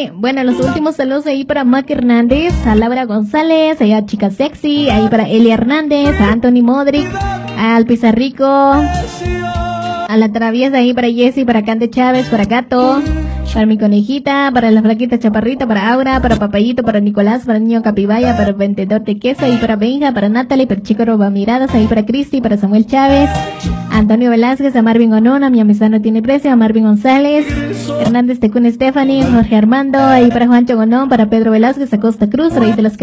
Bueno, los últimos saludos ahí para Mac Hernández, a Laura González, ahí a Chica Sexy, ahí para Elia Hernández, a Anthony Modric, al Pizarrico, a la Traviesa ahí para Jessy, para Cande Chávez, para Gato, para mi conejita, para la flaquita chaparrita, para Aura, para Papayito, para Nicolás, para el niño Capibaya, para el vendedor de queso, ahí para Benja, para Natalie, para Chico Roba Miradas, ahí para Cristi, para Samuel Chávez, Antonio Velázquez, a Marvin Onona, mi amistad no tiene precio, a Marvin González, Hernández Tecún Stephanie, Jorge Armando, ahí para Juancho Gonón, para Pedro Velázquez, a Costa Cruz, Rey de los